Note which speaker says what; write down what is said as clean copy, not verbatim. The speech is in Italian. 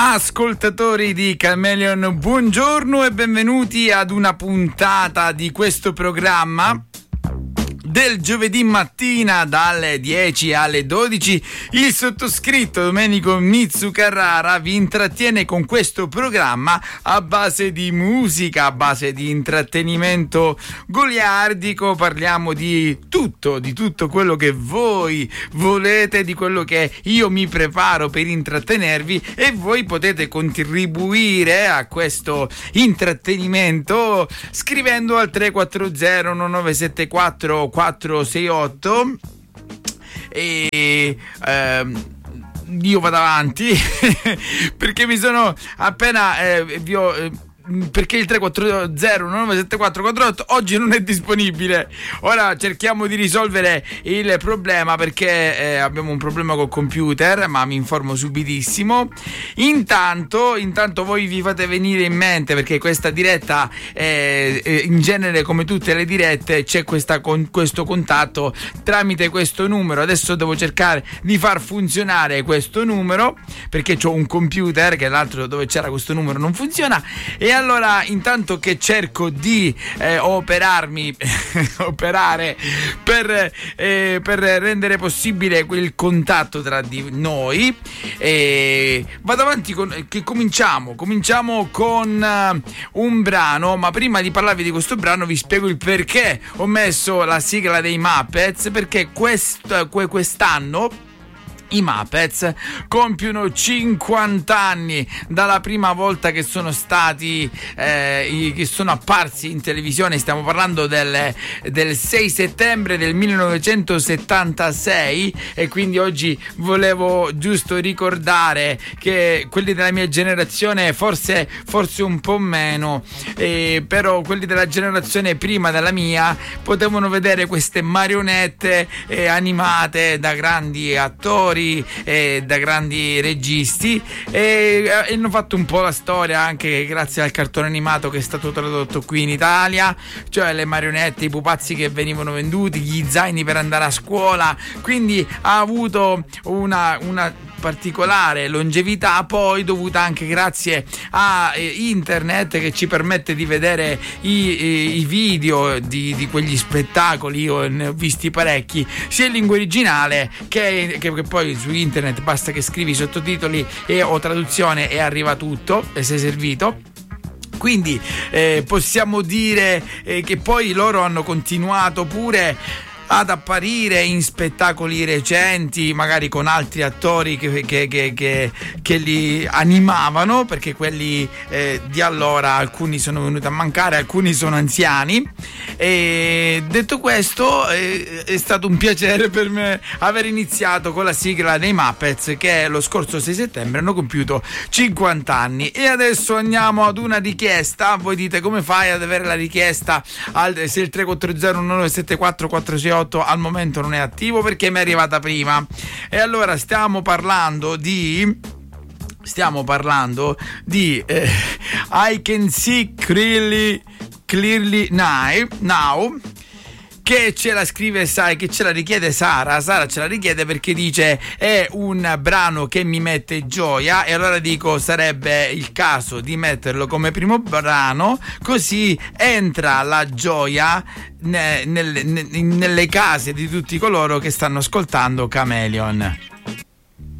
Speaker 1: Ascoltatori di Chameleon, buongiorno e benvenuti ad una puntata di questo programma del giovedì mattina dalle 10 alle 12. Il sottoscritto Domenico Mizzu Carrara vi intrattiene con questo programma a base di musica, a base di intrattenimento goliardico. Parliamo di tutto quello che voi volete, di quello che io mi preparo per intrattenervi, e voi potete contribuire a questo intrattenimento scrivendo al 340 1974 468 e io vado avanti perché mi sono appena perché il 340 197448 oggi non è disponibile. Ora cerchiamo di risolvere il problema perché abbiamo un problema col computer, ma mi informo subitissimo. Intanto voi vi fate venire in mente, perché questa diretta in genere, come tutte le dirette, c'è questo contatto tramite questo numero. Adesso devo cercare di far funzionare questo numero perché c'ho un computer che l'altro dove c'era questo numero non funziona. E allora, intanto che cerco di operare per rendere possibile quel contatto tra di noi, vado avanti cominciamo con un brano. Ma prima di parlarvi di questo brano vi spiego il perché ho messo la sigla dei Muppets, perché quest'anno i Muppets compiono 50 anni dalla prima volta che sono stati che sono apparsi in televisione. Stiamo parlando del 6 settembre del 1976, e quindi oggi volevo giusto ricordare che quelli della mia generazione forse un po' meno, però quelli della generazione prima della mia potevano vedere queste marionette animate da grandi attori, da grandi registi, e hanno fatto un po' la storia anche grazie al cartone animato che è stato tradotto qui in Italia, cioè le marionette, i pupazzi che venivano venduti, gli zaini per andare a scuola. Quindi ha avuto una particolare longevità, poi dovuta anche grazie a internet, che ci permette di vedere i video di quegli spettacoli. Io ne ho visti parecchi sia in lingua originale che poi su internet basta che scrivi sottotitoli o traduzione e arriva tutto e sei servito. Quindi possiamo dire che poi loro hanno continuato pure ad apparire in spettacoli recenti, magari con altri attori che li animavano, perché quelli di allora alcuni sono venuti a mancare, alcuni sono anziani. E detto questo, è stato un piacere per me aver iniziato con la sigla dei Muppets, che lo scorso 6 settembre hanno compiuto 50 anni. E adesso andiamo ad una richiesta. Voi dite: come fai ad avere la richiesta se il 340 1974 468 al momento non è attivo? Perché mi è arrivata prima. E allora stiamo parlando di I Can See Clearly Now, che ce la scrive, che ce la richiede Sara ce la richiede perché dice: è un brano che mi mette gioia, e allora dico sarebbe il caso di metterlo come primo brano, così entra la gioia nelle case di tutti coloro che stanno ascoltando Chameleon.